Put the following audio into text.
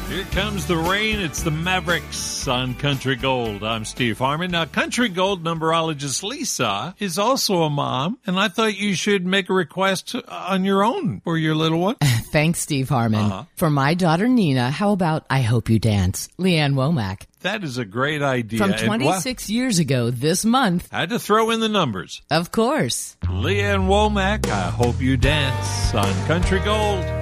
Here comes the rain. It's the Mavericks on Country Gold. I'm Steve Harmon. Now, Country Gold numerologist Lisa is also a mom, and I thought you should make a request on your own for your little one. Thanks, Steve Harmon. For my daughter Nina, how about I Hope You Dance? Leanne Womack. That is a great idea. From 26 years ago this month. I had to throw in the numbers. Of course. Leanne Womack, I Hope You Dance on Country Gold.